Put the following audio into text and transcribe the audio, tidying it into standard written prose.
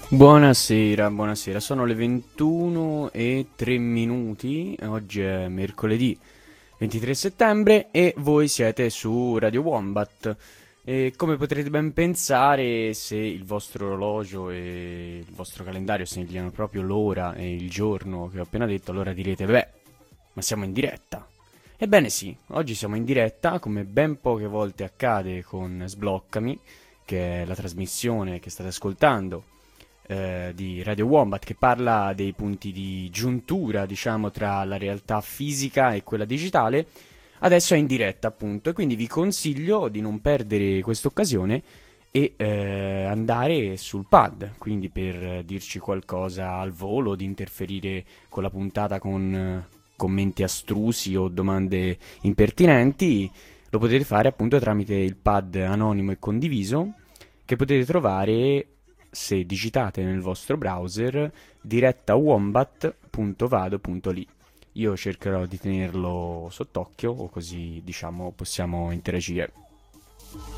Buonasera, buonasera. Sono le 21 e 3 minuti. Oggi è mercoledì 23 settembre e voi siete su Radio Wombat. E come potrete ben pensare, se il vostro orologio e il vostro calendario segnano proprio l'ora e il giorno che ho appena detto, allora direte, beh, ma siamo in diretta. Ebbene sì, oggi siamo in diretta, come ben poche volte accade con Sbloccami, che è la trasmissione che state ascoltando di Radio Wombat, che parla dei punti di giuntura, diciamo, tra la realtà fisica e quella digitale. Adesso è in diretta, appunto, e quindi vi consiglio di non perdere questa occasione e andare sul pad, quindi per dirci qualcosa al volo, di interferire con la puntata con commenti astrusi o domande impertinenti, lo potete fare appunto tramite il pad anonimo e condiviso che potete trovare se digitate nel vostro browser diretta.wombat.vado.li. Io cercherò di tenerlo sott'occhio o così diciamo possiamo interagire.